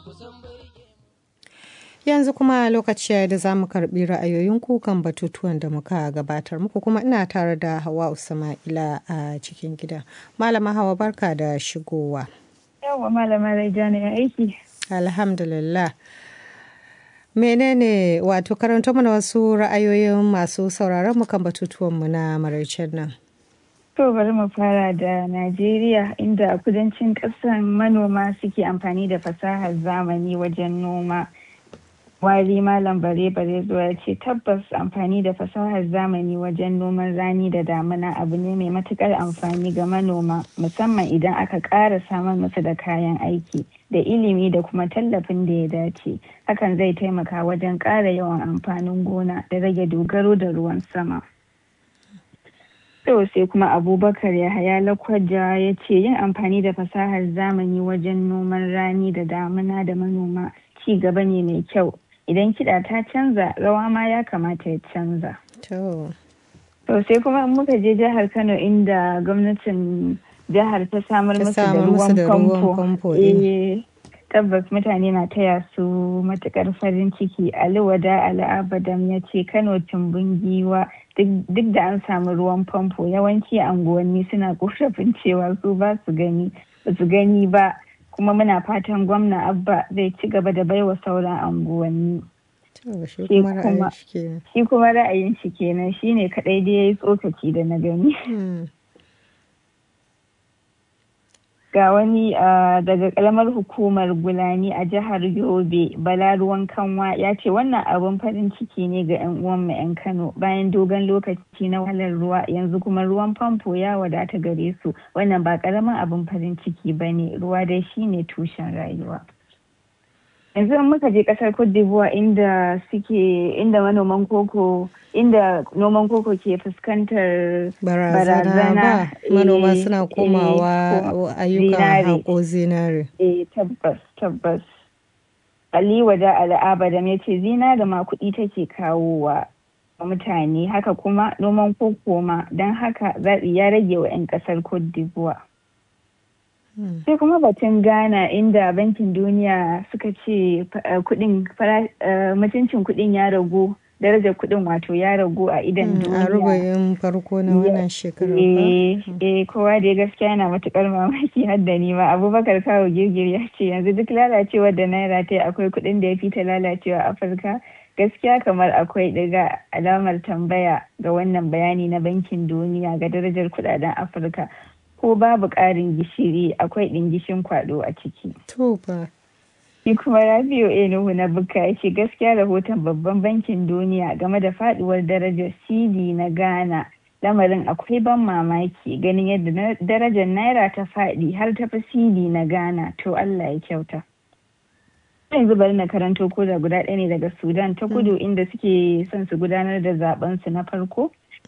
Yanzu kuma lokaci da za mu karɓi ra'ayoyin kukan batutuwan da muka gabatar muku, kuma ina tare da Hawa Usma'ila a cikin gida. Malama Hawa, barka da shigowa. Yawwa Malama Raijana, ya aiki? Alhamdulillah. Menene wato karanta mana wasu ra'ayoyin masu sauraron mu kan batutuwan mu na maraicen nan? To bari mu fara da Najeriya, inda a kudancin ƙasar manoma suke amfani da fasahar zamani wajen noma. Wari Malam Bare zuwa ce tabbas amfani da fasahar zamani wajen noman rani da damina abu ne mai matukar amfani ga manoma, musamman idan aka ƙara samar musu da kayan aiki da ilimi da kuma tallafin da ya dace. Hakan zai taimaka wajen ƙara yawan amfanin gona da rage dogaro da ruwan sama. Sai kuma Abubakar Yahaya Lakwaja ya ce yin amfani da fasahar zamani wajen noman rani da damina da manoma ci gaba ne mai kyau. Idan kiɗa ta canza, rawa ma ya kamata ya canza. To sai kuma muka je jihar Kano, inda gwamnatin jihar ta samar musu da ruwan famfo. Tabbas mutane na taya su matukar farin ciki. Aliwada Al'abadam ya ce Kano tumbin giwa, duk da an samu ruwan famfo, yawanci anguwanni suna korafin cewa su ba su gani ba. Kuma muna fatan gwamna Abba zai ci gaba da baiwa sauran anguwanni. Shi kuma ra'ayin shi kenan, shi ne kaɗai da ya yi tsokaci da na gani. Ga wani daga ƙaramar hukumar Gulani a jihar Yobe, Bala Ruwan Kanwa ya ce wannan abin farin ciki ne ga 'yan uwanmu 'yan Kano. Bayan dogon lokaci na wahalar ruwa, yanzu kuma ruwan famfo ya wadata gare su. Wannan ba ƙaramin abin farin ciki ba ne, ruwa dai shi ne tushen rayuwa. Yanzu muka je ƙasar Cote d'Ivoire, inda noman koko ke fuskantar barazana. Manoma suna komawa ayyukan haƙo zinare. Tabbas. Aliwada Al'abadam ya ce zinare ma kuɗi take kawowa mutane, haka kuma noman koko ma, don haka zaɓi ya rage wa 'yan ƙasar Cote d'Ivoire. Sai kuma batun Ghana, inda bankin duniya suka ce mutuncin kuɗin ya ragu, darajar kuɗin wato ya ragu a idan duniya. A rubayin farko na wannan shekarar. Kowa dai gaskiya yana matukar mamaki, har da ni ma. Abubakar Kawo Girgir ya ce yanzu duk lalacewar da naira ta yi, akwai kuɗin da ya fi ta lalacewa a Afirka. Gaskiya kamar akwai ɗiga alamar tambaya ga wannan bayani na bankin duniya ga darajar kuɗaɗen Afirka. Ko babu ƙarin gishiri, akwai ɗingishin kwaɗo a ciki. Shi kuma Rabiu Nuhu na Bukka ya ce gaskiya rahoton babban bankin duniya game da faɗuwar darajar CD na Ghana, lamarin akwai ban mamaki ganin yadda darajar naira ta faɗi har ta fi CD na Ghana. To Allah ya kyauta. Yanzu bari na karanto ko da guda ɗaya ne daga Sudan ta kudu, inda suke son su gudanar da zaben su na farko.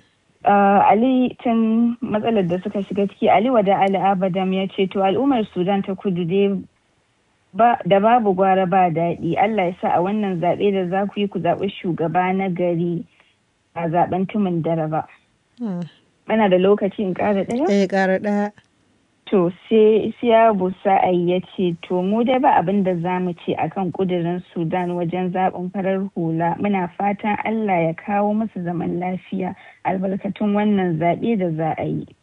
Ali tun matsalar da suka shiga ciki, Aliwada Al'abadam ya ce to al'ummar Sudan ta kudu dai da babu gwara ba daɗi. Allah ya sa a wannan zaɓe da za ku yi, ku zaɓi shugaba na gari a zaɓen tumin dare ba. Ana da lokaci in ƙara ɗaya? Ƙara ɗaya. To sai Siyabu Sa'ai ya ce to mu dai ba abin da za mu ce akan ƙudurin Sudan wajen zaɓen farar hula. Muna fatan Allah ya kawo musu zaman lafiya albarkatun wannan zaɓe da za a yi.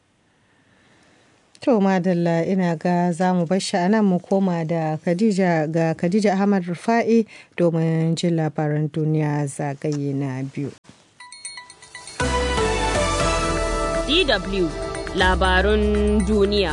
To madalla, ina ga za mu bar shi a nan, mu koma da Khadija Ahmad Rufa'i domin jin labaran duniya zagaye na biyu. DW Labarun duniya.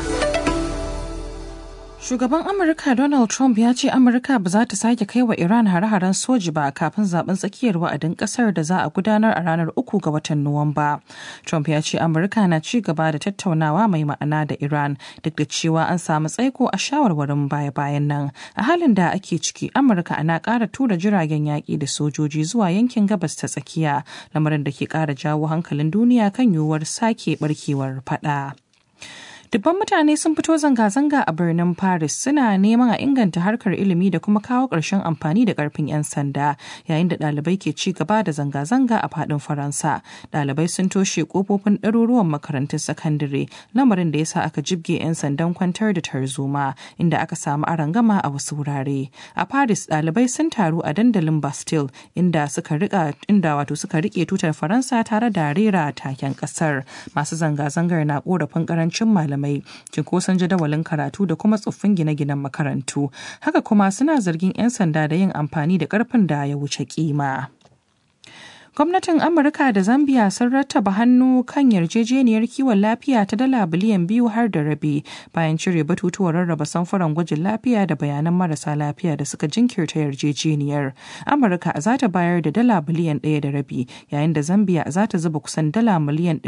Shugaban Amurka Donald Trump ya ce Amurka ba za ta sake kai wa Iran hare-haren soji ba kafin zaben tsakiyar wa'adin kasar da za a gudanar a ranar 3 ga watan Nuwamba. Trump ya ce Amurka na ci gaba da tattaunawa mai ma'ana da Iran, duk da cewa an samu tsaiko a shawarwarin baya-bayan nan. A halin da ake ciki, Amurka na ƙara tura jiragen yaƙi da sojoji zuwa yankin gabas ta tsakiya, lamarin da ke ƙara jawo hankalin duniya kan yiwuwar sake barkewar faɗa. Dubban mutane sun fito zanga-zanga a birnin Paris suna neman a inganta harkar ilimi da kuma kawo ƙarshen amfani da ƙarfin 'yan sanda yayin da ɗalibai ke ci gaba da zanga-zanga a faɗin Faransa. Ɗalibai sun toshe ƙofofin ɗaruruwan makarantun sakandare, lamarin da ya sa aka jibge 'yan sandan kwantar da tarzoma inda aka samu arangama a wasu wurare. A Paris, ɗalibai sun taru a dandalin Bastille inda suka riƙe tutar Faransa tare da rera taken ƙasar. Masu zanga-zangar na ƙorafin ƙarancin malamai, cinkoson jadawalin karatu da kuma tsoffin gine-ginen makarantu. Haka kuma suna zargin 'yan sanda da yin amfani da ƙarfin da ya wuce kima. Gwamnatin Amurka da Zambia sun rattaba hannu kan yarjejeniyar kiwon lafiya ta $2 biliyan har da rabi bayan cire batutuwan rarraba samfuran gwajin lafiya da bayanan marasa lafiya da suka jinkirta yarjejeniyar. Amurka za ta bayar da $1.5 biliyan yayin da Zambia za ta zuba kusan $977 miliyan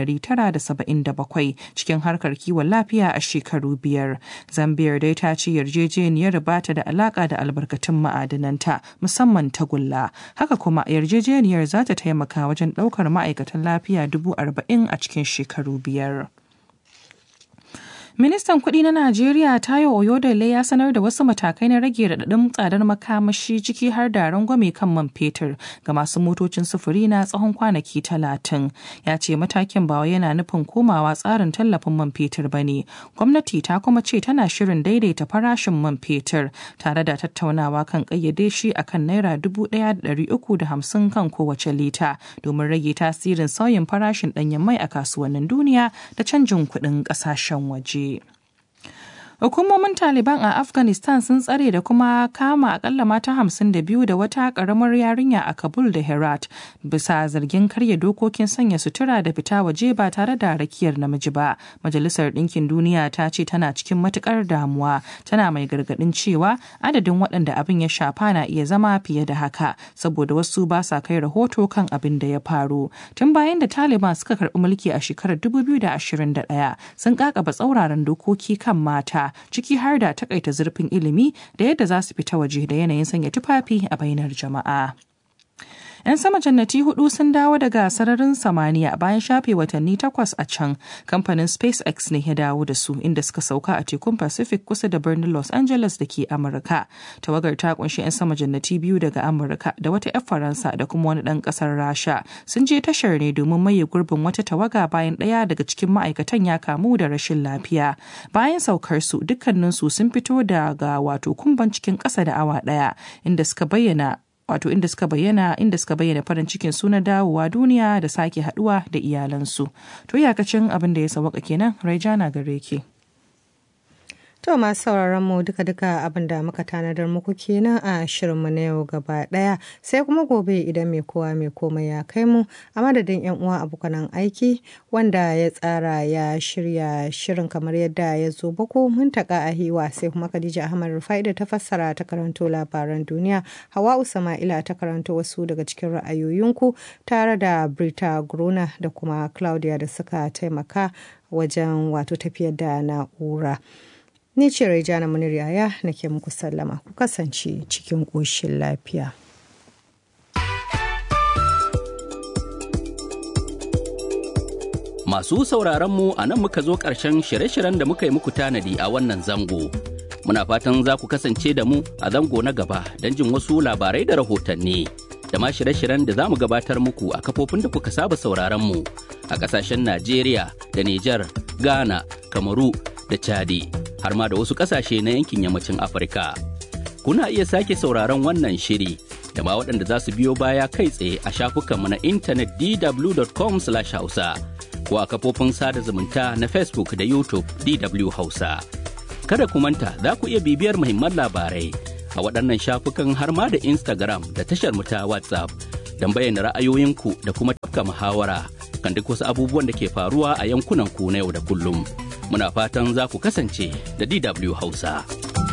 cikin harkar kiwon lafiya a shekaru 5. Zambia dai ta ce yarjejeniyar ba ta da alaka da albarkatun ma'adananta musamman tagulla. Haka kuma yarjejeniyar za ta taimaka wajen ɗaukar ma'aikatan lafiya 40,000 a cikin shekaru 5. Ministan kuɗi na Najeriya Tayo Oyodele ya sanar da wasu matakai na rage raɗaɗin tsadar makamashi ciki har da rangwame kan man fetur ga masu motocin sufuri na tsawon kwanaki 30. Ya ce matakin ba yana nufin komawa tsarin tallafin man fetur ba ne. Gwamnati ta kuma ce tana shirin daidaita farashin man fetur tare da tattaunawa kan ƙayyade shi a kan Naira 1,350 kan kowace lita domin rage tasirin sauyin farashin ɗanyen mai a kasuwannin duniya da canjin kuɗin ƙasashen waje. Hukumomin Taliban a Afghanistan sun tsare da kuma kama akalla mata 52 da wata karamar yarinya a Kabul da Herat bisa zargin karya dokokin sanya sutura da fita waje ba tare da rakiyar namiji ba. Majalisar Ɗinkin Duniya ta ce tana cikin matukar damuwa, tana mai gargadin cewa adadin waɗanda abin ya shafa na iya zama fiye da haka saboda wasu ba sa kai rahoto kan abin da ya faru. Tun bayan da Taliban suka karɓi mulki a shekarar 2021 sun kakaba tsauraran dokoki kan mata, ciki har da takaita zurfin ilimi da yadda za su fita waje da yanayin sanya tufafi a bainar jama'a. 'Yan sama jannati 4 sun dawo daga sararin samaniya bayan shafe watanni 8 a can. Kamfanin SpaceX ne ya dawo da su inda suka sauka a tekun Pacific kusa da birnin Los Angeles da ke Amurka. Tawagar ta kunshi 'yan sama jannati 2 daga Amurka da wata 'yar Faransa da kuma wani ɗan ƙasar Rasha. Sun je tashar ne domin maye gurbin wata tawaga bayan ɗaya daga cikin ma'aikatan ya kamu da rashin lafiya. Bayan saukar su dukkaninsu sun fito daga kumban cikin ƙasa da awa ɗaya inda suka bayyana farin cikin su na dawowa duniya da sake haduwa da iyalansu. To iyakacin abin da ya sawaka kenan, Raijana gare ki. To masu sauraron mu duka-duka abin da muka tanadar muku kenan a shirinmu na yau gaba daya, sai kuma gobe idan mai kowa mai komai ya kai mu, a madadin 'yan uwa abokanan aiki wanda ya tsara ya shirya shirin kamar yadda ya zo bako Muntaka Ahiwa, sai kuma Khadija Ahmad Rufai da ta fassara ta karanto labaran duniya, Hawa'u Sama'ila ta karanto wasu daga cikin ra'ayoyinku tare da Brita Grona da kuma Claudia da suka taimaka wajen tafiyar da na'ura. Ni ce Raijana Munir Yaya nake muku sallama, ku kasance cikin ƙoshin lafiya. Masu sauraron mu a nan muka zo ƙarshen shirye-shiryen da muka yi muku tanadi a wannan zango. Muna fatan za ku kasance da mu a zango na gaba don jin wasu labarai da rahotanni. Da ma shirye-shiryen da za mu gabatar muku a kafofin da kuka saba sauraron mu a ƙasashen Najeriya da Nijar, Ghana, Kamaru da Chadi. Har ma da wasu ƙasashe na yankin yammacin Afirka. Kuna iya sake sauraron wannan shiri da ma waɗanda za su biyo baya kai tsaye a shafukanmu na intanet dw.com/hausa ko a kafofin sada zumunta na Facebook da YouTube DW Hausa. Kada ku manta za ku iya bibiyar muhimman labarai a waɗannan shafukan har ma da Instagram da tashar mu ta WhatsApp don bayyana ra'ayoyinku da kuma tafka muhawara kan duk wasu abubuwan da ke faruwa a yankunan ku na yau da kullum. Muna fatan za ku kasance da DW Hausa.